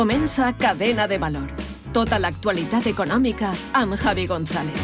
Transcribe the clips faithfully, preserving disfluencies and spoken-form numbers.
Comença Cadena de Valor. Tota l'actualitat econòmica amb Javi González.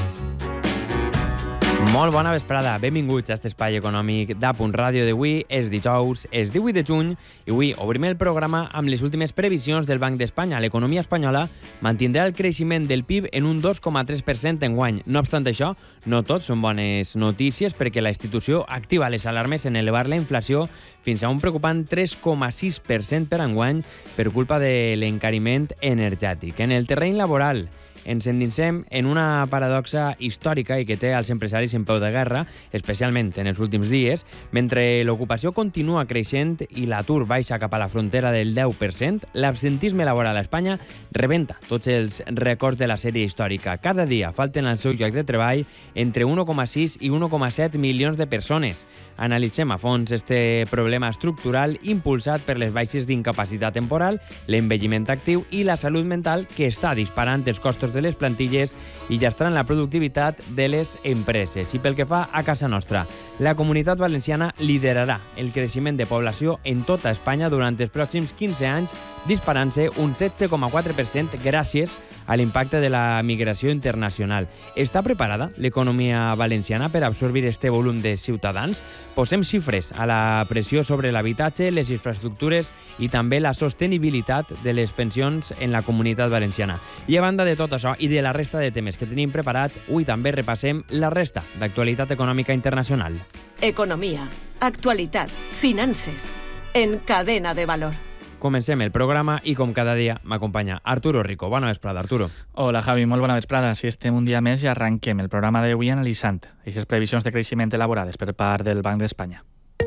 Molt bona vesprada, benvinguts a aquest espai econòmic d'Apunt Ràdio d'avui. És dijous, és divuit de juny, i avui obrim el programa amb les últimes previsions del Banc d'Espanya. L'economia espanyola mantindrà el creixement del P I B en un dos coma tres per cent enguany. No obstant això, no tot són bones notícies, perquè la institució activa les alarmes en elevar la inflació fins a un preocupant tres coma sis per cent per enguany per culpa de l'encariment energètic. En el terreny laboral, ens endinsem en una paradoxa històrica i que té els empresaris en peu de guerra, especialment en els últims dies. Mentre l'ocupació continua creixent i l'atur baixa cap a la frontera del deu per cent, l'absentisme laboral a Espanya rebenta tots els records de la sèrie històrica. Cada dia falten al seu lloc de treball entre un coma sis i un coma set milions de persones. Analitzem a fons este problema estructural impulsat per les baixes d'incapacitat temporal, l'envelliment actiu i la salut mental, que està disparant els costos de les plantilles i llastrant la productivitat de les empreses. I pel que fa a casa nostra, la Comunitat Valenciana liderarà el creixement de població en tota Espanya durant els pròxims quinze anys, disparant-se un setze coma quatre per cent gràcies a l'impacte de la migració internacional. Està preparada l'economia valenciana per absorbir este volum de ciutadans? Posem xifres a la pressió sobre l'habitatge, les infraestructures i també la sostenibilitat de les pensions en la Comunitat Valenciana. I a banda de tot això i de la resta de temes que tenim preparats, avui també repassem la resta d'actualitat econòmica internacional. Economia, actualitat, finances, en Cadena de Valor. Comencem el programa i, com cada dia, m'acompanya Arturo Rico. Bona vesprada, Arturo. Hola, Javi, molt bona vesprada. Si estem un dia més i arranquem el programa d'avui analitzant aquestes previsions de creixement elaborades per part del Banc d'Espanya.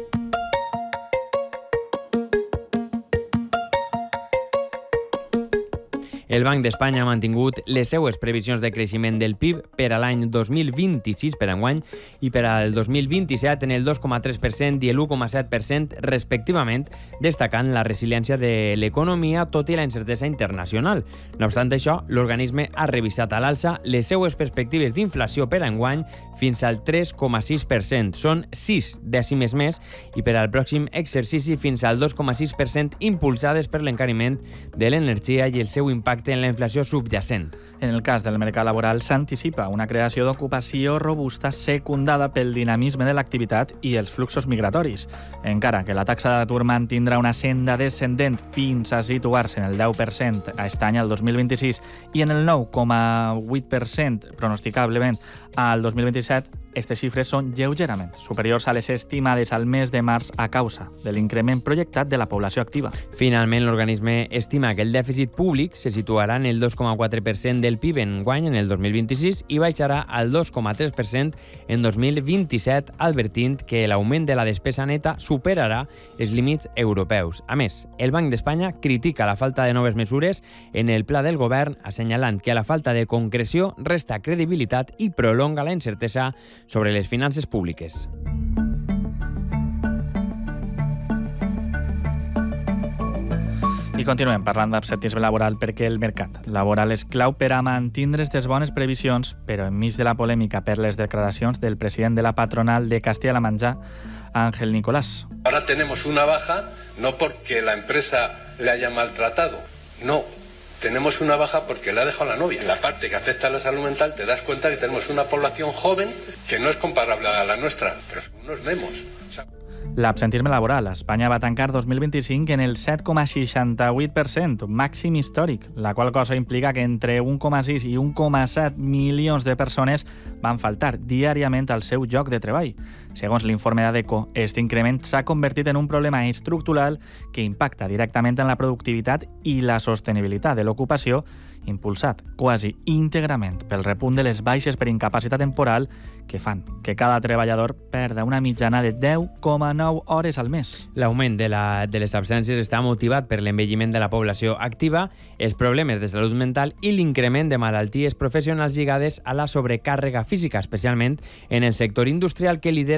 El Banc d'Espanya ha mantingut les seues previsions de creixement del P I B per a l'any dos mil vint-i-sis per enguany i per al dos mil vint-i-set en el dos coma tres per cent i l'u coma set per cent respectivament, destacant la resiliència de l'economia tot i la incertesa internacional. No obstant això, l'organisme ha revisat a l'alça les seues perspectives d'inflació per enguany fins al tres coma sis per cent. Són sis dècimes més i per al pròxim exercici fins al dos coma sis per cent, impulsades per l'encariment de l'energia i el seu impacte en la inflació subjacent. En el cas del mercat laboral s'anticipa una creació d'ocupació robusta secundada pel dinamisme de l'activitat i els fluxos migratoris. Encara que la taxa d'atur mantindrà una senda descendent fins a situar-se en el deu per cent aquest any, el dos mil vint-i-sis, i en el nou coma vuit per cent pronosticablement al dos mil vint-i-set, aquestes xifres són lleugerament superiors a les estimades al mes de març a causa de l'increment projectat de la població activa. Finalment, l'organisme estima que el dèficit públic se situarà en el dos coma quatre per cent del P I B en guany en el dos mil vint-i-sis i baixarà al dos coma tres per cent en dos mil vint-i-set, advertint que l'augment de la despesa neta superarà els límits europeus. A més, el Banc d'Espanya critica la falta de noves mesures en el pla del govern, assenyalant que la falta de concreció resta credibilitat i prolonga la incertesa sobre les finances públiques. I continuem parlant d'absentisme laboral perquè el mercat laboral és clau per a mantindre aquestes bones previsions, però enmig de la polèmica per les declaracions del president de la patronal de Castilla-La Mancha, Ángel Nicolás. Ahora tenemos una baja no porque la empresa le haya maltratado, no. Tenemos una baja porque le ha dejado la novia. En la parte que afecta a la salud mental te das cuenta que tenemos una población joven que no es comparable a la nuestra, pero son unos memos. O sea... L'absentisme laboral a Espanya va tancar dos mil vint-i-cinc en el set coma seixanta-vuit per cent, màxim històric, la qual cosa implica que entre un coma sis i un coma set milions de persones van faltar diàriament al seu lloc de treball. Segons l'informe d'ADECO, aquest increment s'ha convertit en un problema estructural que impacta directament en la productivitat i la sostenibilitat de l'ocupació, impulsat quasi íntegrament pel repunt de les baixes per incapacitat temporal que fan que cada treballador perda una mitjana de deu coma nou hores al mes. L'augment de, la, de les absències està motivat per l'envelliment de la població activa, els problemes de salut mental i l'increment de malalties professionals lligades a la sobrecàrrega física, especialment en el sector industrial que lidera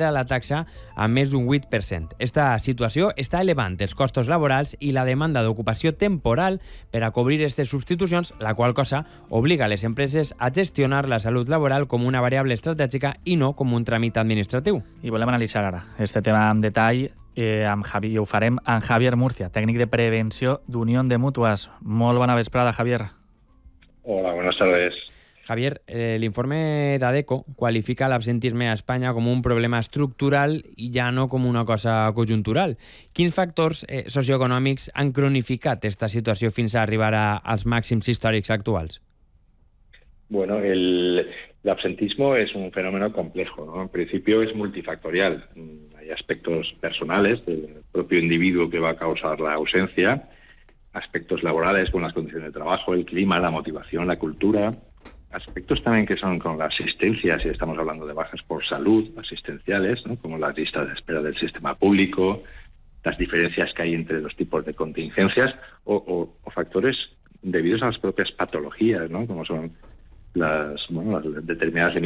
supera la taxa a més d'un vuit per cent. Esta situació està elevant els costos laborals i la demanda d'ocupació temporal per a cobrir aquestes substitucions, la qual cosa obliga a les empreses a gestionar la salut laboral com una variable estratègica i no com un tràmit administratiu. I volem analitzar ara este tema en detall eh, amb Javi, i ho farem amb Javier Murcia, tècnic de prevenció d'Unió de Mútues. Molt bona vesprada, Javier. Hola, buenas tardes. Javier, eh, l'informe d'ADECO qualifica l'absentisme a Espanya com un problema estructural i ja no com una cosa conjuntural. Quins factors eh, socioeconòmics han cronificat aquesta situació fins a arribar a, als màxims històrics actuals? Bueno, el, el absentismo es un fenómeno complejo, ¿no? En principio es multifactorial. Hay aspectos personales del propio individuo que va a causar la ausencia, aspectos laborales con las condiciones de trabajo, el clima, la motivación, la cultura, aspectos también que son con la asistencia, si estamos hablando de bajas por salud, asistenciales, ¿no? Como las listas de espera del sistema público, las diferencias que hay entre los tipos de contingencias o, o, o factores debidos a las propias patologías, ¿no? Como son las, bueno, las determinadas